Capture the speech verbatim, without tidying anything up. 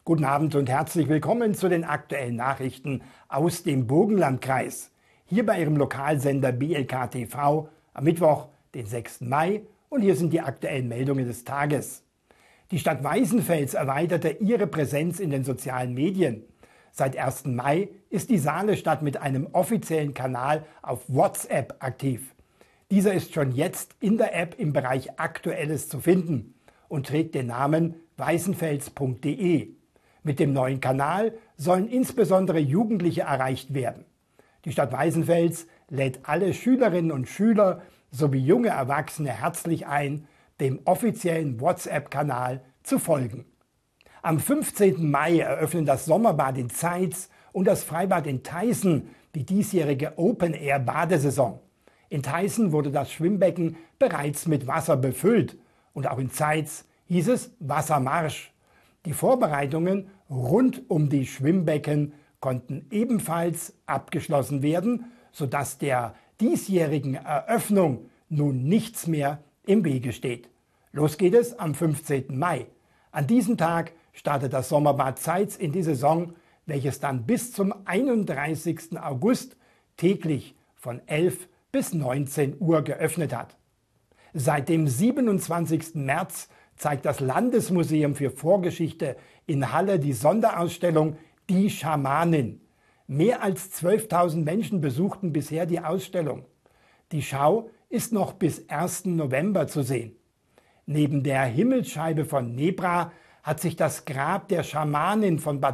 Guten Abend und herzlich willkommen zu den aktuellen Nachrichten aus dem Burgenlandkreis. Hier bei Ihrem Lokalsender B L K T V am Mittwoch, den sechsten Mai, und hier sind die aktuellen Meldungen des Tages. Die Stadt Weißenfels erweiterte ihre Präsenz in den sozialen Medien. Seit ersten Mai ist die Saalestadt mit einem offiziellen Kanal auf WhatsApp aktiv. Dieser ist schon jetzt in der App im Bereich Aktuelles zu finden und trägt den Namen weißenfels punkt de. Mit dem neuen Kanal sollen insbesondere Jugendliche erreicht werden. Die Stadt Weißenfels lädt alle Schülerinnen und Schüler sowie junge Erwachsene herzlich ein, dem offiziellen WhatsApp-Kanal zu folgen. Am fünfzehnten Mai eröffnen das Sommerbad in Zeitz und das Freibad in Theißen die diesjährige Open-Air-Badesaison. In Theißen wurde das Schwimmbecken bereits mit Wasser befüllt und auch in Zeitz hieß es Wassermarsch. Die Vorbereitungen rund um die Schwimmbecken konnten ebenfalls abgeschlossen werden, sodass der diesjährigen Eröffnung nun nichts mehr im Wege steht. Los geht es am fünfzehnten Mai. An diesem Tag startet das Sommerbad Zeitz in die Saison, welches dann bis zum einunddreißigsten August täglich von elf bis neunzehn Uhr geöffnet hat. Seit dem siebenundzwanzigsten März zeigt das Landesmuseum für Vorgeschichte in Halle die Sonderausstellung Die Schamanin. Mehr als zwölftausend Menschen besuchten bisher die Ausstellung. Die Schau ist noch bis ersten November zu sehen. Neben der Himmelsscheibe von Nebra hat sich das Grab der Schamanin von Bad